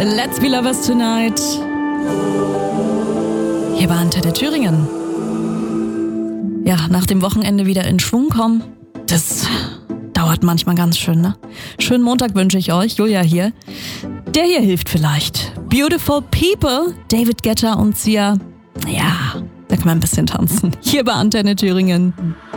Let's Be Lovers Tonight. Hier bei Antenne Thüringen. Ja, nach dem Wochenende wieder in Schwung kommen, das dauert manchmal ganz schön, ne? Schönen Montag wünsche ich euch, Julia hier. Der hier hilft vielleicht. Beautiful People, David Guetta und Sia. Ja, da kann man ein bisschen tanzen. Hier bei Antenne Thüringen.